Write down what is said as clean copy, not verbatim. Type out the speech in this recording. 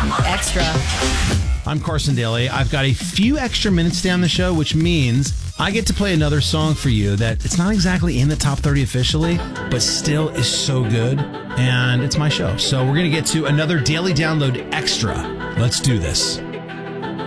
Extra. I'm Carson Daly. I've got a few extra minutes to stay on the show, which means I get to play another song for you that it's not exactly in the top 30 officially, but still is so good. And it's my show. So we're going to get to another Daily Download Extra. Let's do this.